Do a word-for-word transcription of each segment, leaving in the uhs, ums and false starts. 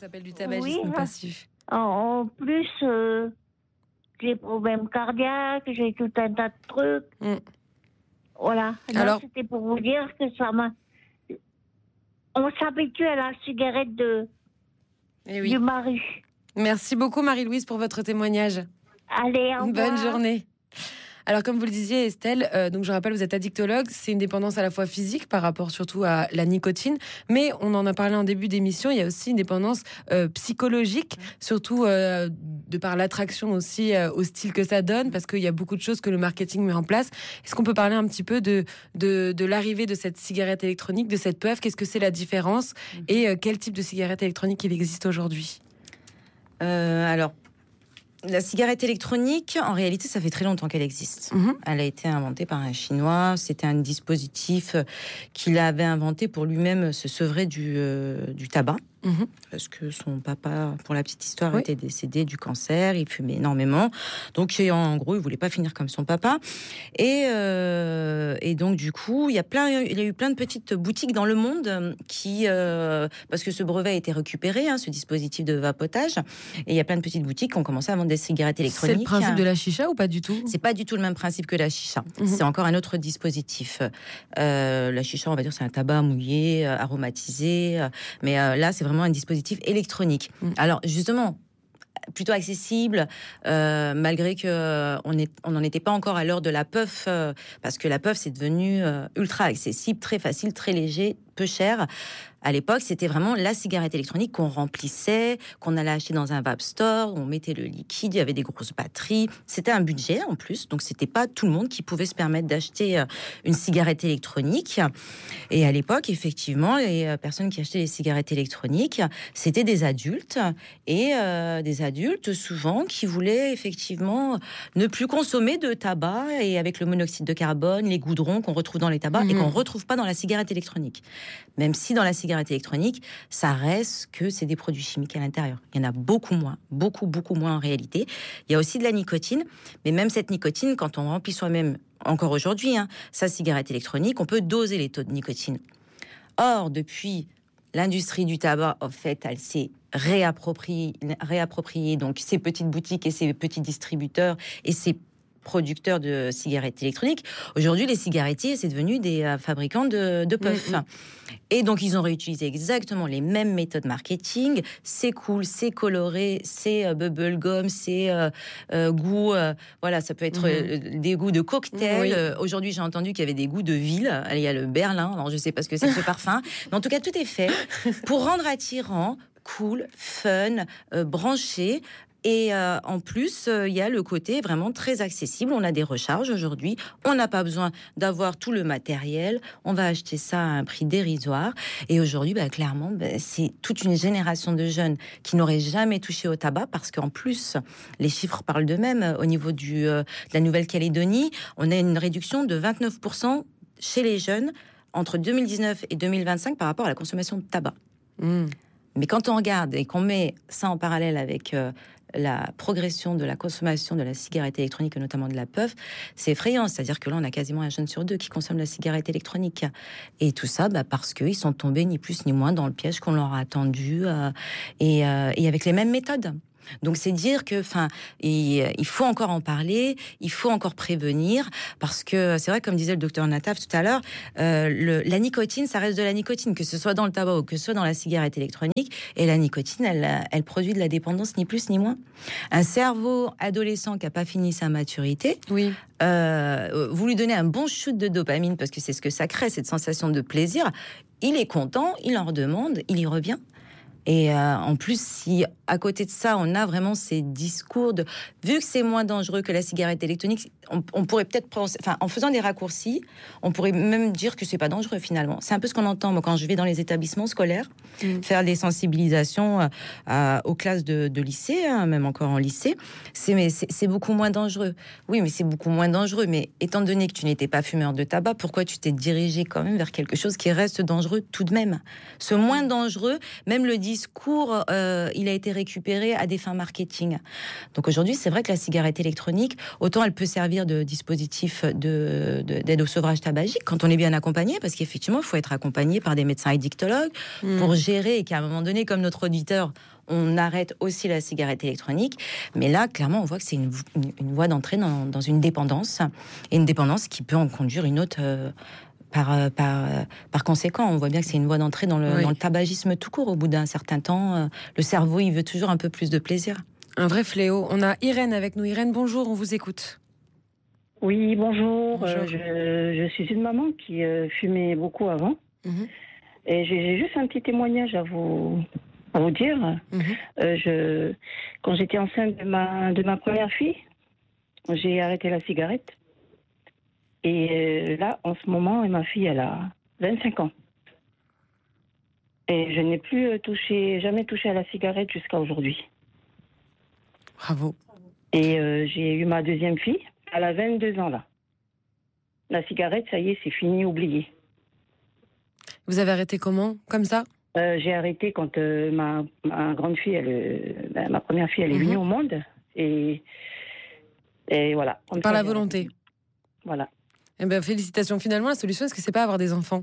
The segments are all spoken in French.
s'appelle du Oui, tabagisme hein. passif. En, en plus, euh, j'ai des problèmes cardiaques, j'ai tout un tas de trucs. Mm. Voilà. Non, Alors- c'était pour vous dire que ça m'a. On s'habitue à la cigarette de, Eh oui. du mari. Merci beaucoup Marie-Louise pour votre témoignage. Allez, au revoir. Bonne journée. Alors, comme vous le disiez, Estelle, euh, donc je rappelle, vous êtes addictologue. C'est une dépendance à la fois physique par rapport surtout à la nicotine, mais on en a parlé en début d'émission. Il y a aussi une dépendance euh, psychologique, surtout euh, de par l'attraction aussi euh, au style que ça donne, parce qu'il y a beaucoup de choses que le marketing met en place. Est-ce qu'on peut parler un petit peu de, de, de l'arrivée de cette cigarette électronique, de cette puff? Qu'est-ce que c'est la différence et euh, quel type de cigarette électronique il existe aujourd'hui? euh, Alors, la cigarette électronique, en réalité, ça fait très longtemps qu'elle existe. Mmh. Elle a été inventée par un Chinois. C'était un dispositif qu'il avait inventé pour lui-même se sevrer du, euh, du tabac. Mmh. Parce que son papa, pour la petite histoire, oui. était décédé du cancer. Il fumait énormément. Donc, en gros, il voulait pas finir comme son papa. Et, euh, et donc, du coup, il y a plein, il y a eu plein de petites boutiques dans le monde qui, euh, parce que ce brevet a été récupéré, hein, ce dispositif de vapotage. Et il y a plein de petites boutiques qui ont commencé à vendre des cigarettes électroniques. C'est le principe de la chicha ou pas du tout? C'est pas du tout le même principe que la chicha. Mmh. C'est encore un autre dispositif. Euh, la chicha, on va dire, c'est un tabac mouillé, euh, aromatisé. Euh, mais euh, là, c'est vraiment un dispositif électronique. Mmh. Alors, justement, plutôt accessible, euh, malgré que euh, on est, on n'en était pas encore à l'heure de la puff, euh, parce que la puff, c'est devenu euh, ultra accessible, très facile, très léger, peu cher. À l'époque, c'était vraiment la cigarette électronique qu'on remplissait, qu'on allait acheter dans un vape store, on mettait le liquide, il y avait des grosses batteries. C'était un budget en plus, donc c'était pas tout le monde qui pouvait se permettre d'acheter une cigarette électronique. Et à l'époque, effectivement, les personnes qui achetaient les cigarettes électroniques, c'était des adultes, et euh, des adultes souvent qui voulaient effectivement ne plus consommer de tabac, et avec le monoxyde de carbone, les goudrons qu'on retrouve dans les tabacs, mmh. et qu'on retrouve pas dans la cigarette électronique. Même si dans la cigarette électronique, ça reste que c'est des produits chimiques à l'intérieur. Il y en a beaucoup moins, beaucoup, beaucoup moins en réalité. Il y a aussi de la nicotine, mais même cette nicotine, quand on remplit soi-même, encore aujourd'hui, hein, sa cigarette électronique, on peut doser les taux de nicotine. Or, depuis l'industrie du tabac, en fait, elle s'est réappropriée, réappropriée donc ces petites boutiques et ces petits distributeurs et ces producteurs de cigarettes électroniques. Aujourd'hui, les cigarettiers, c'est devenu des euh, fabricants de, de puffs. Mmh, mmh. Et donc, ils ont réutilisé exactement les mêmes méthodes marketing. C'est cool, c'est coloré, c'est euh, bubblegum, c'est euh, euh, goût... Euh, voilà, ça peut être euh, mmh. des goûts de cocktail. Oui. Euh, aujourd'hui, j'ai entendu qu'il y avait des goûts de ville. Il y a le Berlin. Alors, je ne sais pas ce que c'est que ce parfum. Mais en tout cas, tout est fait pour rendre attirant, cool, fun, euh, branché. Et euh, en plus, il euh, y a le côté vraiment très accessible. On a des recharges aujourd'hui. On n'a pas besoin d'avoir tout le matériel. On va acheter ça à un prix dérisoire. Et aujourd'hui, bah, clairement, bah, c'est toute une génération de jeunes qui n'auraient jamais touché au tabac, parce qu'en plus, les chiffres parlent d'eux-mêmes. Au niveau du, euh, de la Nouvelle-Calédonie, on a une réduction de vingt-neuf pour cent chez les jeunes entre deux mille dix-neuf et deux mille vingt-cinq par rapport à la consommation de tabac. Mmh. Mais quand on regarde et qu'on met ça en parallèle avec euh, la progression de la consommation de la cigarette électronique, et notamment de la puff, c'est effrayant. C'est-à-dire que là, on a quasiment un jeune sur deux qui consomme la cigarette électronique. Et tout ça, bah, parce qu'ils sont tombés ni plus ni moins dans le piège qu'on leur a tendu, euh, et, euh, et avec les mêmes méthodes. Donc c'est dire que, enfin, il, il faut encore en parler, il faut encore prévenir, parce que c'est vrai, comme disait le docteur Nataf tout à l'heure, euh, le, la nicotine, ça reste de la nicotine, que ce soit dans le tabac ou que ce soit dans la cigarette électronique, et la nicotine, elle, elle produit de la dépendance, ni plus ni moins. Un cerveau adolescent qui n'a pas fini sa maturité, oui. euh, vous lui donnez un bon shoot de dopamine, parce que c'est ce que ça crée, cette sensation de plaisir, il est content, il en redemande, il y revient. Et euh, en plus, si à côté de ça, on a vraiment ces discours de... Vu que c'est moins dangereux que la cigarette électronique, on, on pourrait peut-être... Penser, enfin, en faisant des raccourcis, on pourrait même dire que c'est pas dangereux, finalement. C'est un peu ce qu'on entend, moi, quand je vais dans les établissements scolaires, mmh. faire des sensibilisations euh, à, aux classes de, de lycée, hein, même encore en lycée. C'est, mais c'est, c'est beaucoup moins dangereux. Oui, mais c'est beaucoup moins dangereux. Mais étant donné que tu n'étais pas fumeur de tabac, pourquoi tu t'es dirigé quand même vers quelque chose qui reste dangereux tout de même? Ce moins dangereux, même le discours, euh, il a été récupéré à des fins marketing. Donc aujourd'hui, c'est vrai que la cigarette électronique, autant elle peut servir servir de dispositif de, de, d'aide au sevrage tabagique quand on est bien accompagné, parce qu'effectivement, il faut être accompagné par des médecins addictologues mmh. pour gérer et qu'à un moment donné, comme notre auditeur, on arrête aussi la cigarette électronique. Mais là, clairement, on voit que c'est une, une, une voie d'entrée dans, dans une dépendance, et une dépendance qui peut en conduire une autre... Euh, Par, par, par conséquent, on voit bien que c'est une voie d'entrée dans le, oui. dans le tabagisme tout court. Au bout d'un certain temps, le cerveau, il veut toujours un peu plus de plaisir. Un vrai fléau. On a Irène avec nous. Irène, bonjour, on vous écoute. Oui, bonjour. bonjour. Euh, je, je suis une maman qui euh, fumait beaucoup avant. Mm-hmm. Et j'ai, j'ai juste un petit témoignage à vous, à vous dire. Mm-hmm. Euh, je, quand j'étais enceinte de ma, de ma première fille, j'ai arrêté la cigarette. Et là, en ce moment, ma fille, elle a vingt-cinq ans. Et je n'ai plus touché, jamais touché à la cigarette jusqu'à aujourd'hui. Bravo. Et euh, j'ai eu ma deuxième fille, elle a vingt-deux ans là. La cigarette, ça y est, c'est fini, oublié. Vous avez arrêté comment? Comme ça? euh, J'ai arrêté quand euh, ma, ma grande fille, elle, ben, ma première fille, elle est mm-hmm. venue au monde. Et, et voilà. Comme Par ça, la volonté. Arrêté. Voilà. Eh ben, félicitations. Finalement, la solution, est-ce que c'est pas avoir des enfants?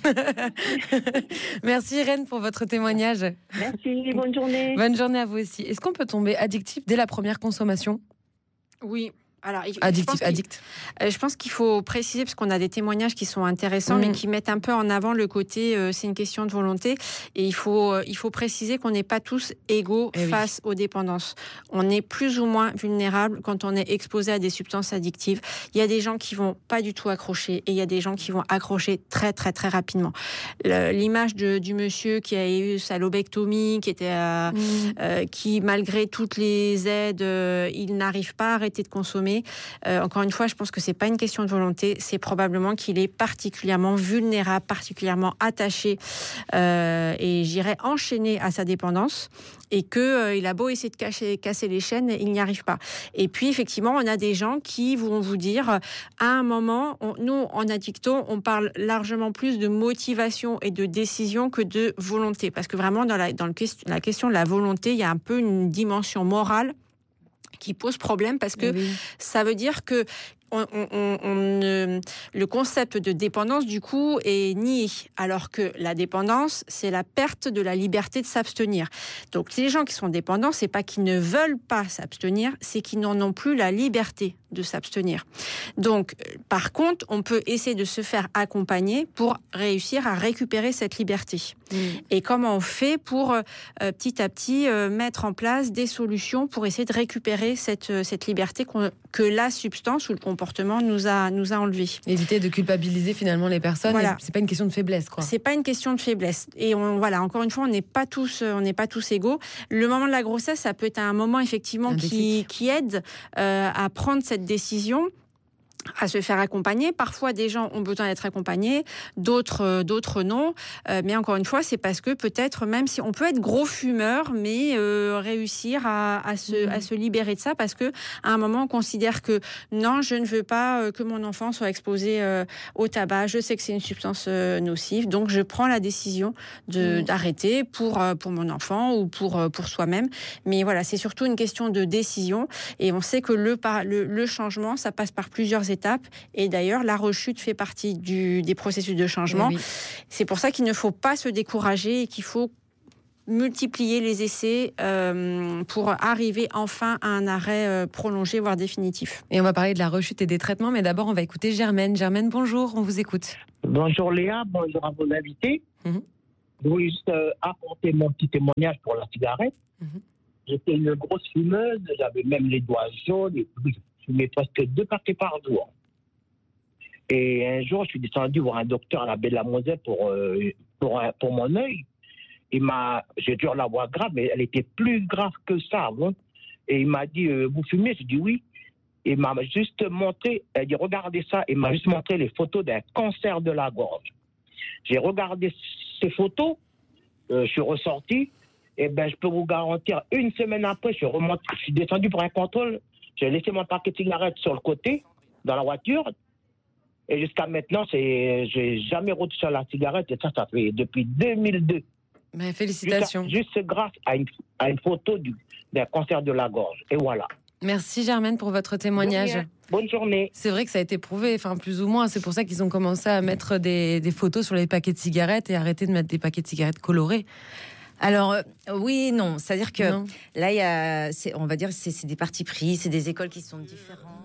Merci Irène pour votre témoignage. Merci, bonne journée. Bonne journée à vous aussi. Est-ce qu'on peut tomber addictif dès la première consommation? Oui. Alors, addictif, je addict. Euh, je pense qu'il faut préciser, parce qu'on a des témoignages qui sont intéressants, mmh. mais qui mettent un peu en avant le côté, euh, c'est une question de volonté. Et il faut, euh, il faut préciser qu'on n'est pas tous égaux et face oui. aux dépendances. On est plus ou moins vulnérable quand on est exposé à des substances addictives. Il y a des gens qui vont pas du tout accrocher et il y a des gens qui vont accrocher très, très, très rapidement. Le, l'image de, du monsieur qui a eu sa lobectomie, qui était, euh, mmh. euh, qui, malgré toutes les aides, euh, il n'arrive pas à arrêter de consommer. Euh, encore une fois, je pense que c'est pas une question de volonté, c'est probablement qu'il est particulièrement vulnérable, particulièrement attaché euh, et j'irais enchaîné à sa dépendance. Et qu'il euh, a beau essayer de cacher, casser les chaînes, il n'y arrive pas. Et puis, effectivement, on a des gens qui vont vous dire, à un moment, on, nous, en addicto, on parle largement plus de motivation et de décision que de volonté. Parce que vraiment, dans la, dans le, la question de la volonté, il y a un peu une dimension morale qui pose problème parce que oui. ça veut dire que On, on, on, euh, le concept de dépendance, du coup, est nié. Alors que la dépendance, c'est la perte de la liberté de s'abstenir. Donc, les gens qui sont dépendants, c'est pas qu'ils ne veulent pas s'abstenir, c'est qu'ils n'en ont plus la liberté de s'abstenir. Donc, par contre, on peut essayer de se faire accompagner pour réussir à récupérer cette liberté. Mmh. Et comment on fait pour, euh, petit à petit, euh, mettre en place des solutions pour essayer de récupérer cette, cette liberté que la substance ou le comportement nous a, nous a enlevé. Éviter de culpabiliser finalement les personnes. Voilà. C'est pas une question de faiblesse, quoi. C'est pas une question de faiblesse. Et on, voilà, encore une fois, on n'est pas tous, on n'est pas tous égaux. Le moment de la grossesse, ça peut être un moment effectivement un qui, qui aide euh, à prendre cette décision, à se faire accompagner. Parfois, des gens ont besoin d'être accompagnés, d'autres, euh, d'autres non. Euh, mais encore une fois, c'est parce que peut-être, même si on peut être gros fumeur, mais euh, réussir à, à, se, mmh. à se libérer de ça, parce que à un moment, on considère que non, je ne veux pas euh, que mon enfant soit exposé euh, au tabac. Je sais que c'est une substance euh, nocive, donc je prends la décision de, mmh. d'arrêter pour euh, pour mon enfant ou pour euh, pour soi-même. Mais voilà, c'est surtout une question de décision. Et on sait que le le, le changement, ça passe par plusieurs étapes. étapes. Et d'ailleurs, la rechute fait partie du, des processus de changement. Oui, oui. C'est pour ça qu'il ne faut pas se décourager et qu'il faut multiplier les essais euh, pour arriver enfin à un arrêt euh, prolongé, voire définitif. Et on va parler de la rechute et des traitements, mais d'abord, on va écouter Germaine. Germaine, bonjour, on vous écoute. Bonjour Léa, bonjour à vos invités. Mm-hmm. Je voulais juste euh, apporter mon petit témoignage pour la cigarette. Mm-hmm. J'étais une grosse fumeuse, j'avais même les doigts jaunes, et je fumais presque deux paquets par jour. Et un jour, je suis descendu voir un docteur à la Baie-de-la-Moselle pour, euh, pour, pour mon œil. Il m'a, j'ai dû la voir grave, mais elle était plus grave que ça. Bon. Et il m'a dit, euh, vous fumez? J'ai dit oui. Il m'a juste montré, il dit, regardez ça, il m'a juste montré les photos d'un cancer de la gorge. J'ai regardé ces photos, euh, je suis ressorti, et ben je peux vous garantir, une semaine après, je suis remonté, je suis descendu pour un contrôle, j'ai laissé mon paquet de cigarettes sur le côté, dans la voiture, et jusqu'à maintenant, c'est, j'ai jamais retouché à la cigarette, et ça, ça fait depuis deux mille deux. Mais félicitations. Juste, juste grâce à une, à une photo du, d'un cancer de la gorge, et voilà. Merci Germaine pour votre témoignage. Bonne journée. C'est vrai que ça a été prouvé, enfin plus ou moins. C'est pour ça qu'ils ont commencé à mettre des, des photos sur les paquets de cigarettes et arrêter de mettre des paquets de cigarettes colorés. Alors, euh, oui, non. C'est-à-dire que non. là, il y a, c'est, on va dire, c'est, c'est des partis pris, c'est des écoles qui sont différentes.